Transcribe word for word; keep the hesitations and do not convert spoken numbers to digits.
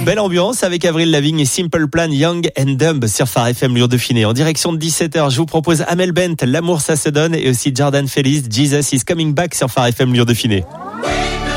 belle ambiance avec Avril Lavigne et Simple Plan, Young and Dumb sur Phare F M Lure Dauphiné. En direction de dix-sept heures, je vous propose Amel Bent, L'amour ça se donne, et aussi Jordan Feliz, Jesus is coming back sur Phare F M Lure Dauphiné.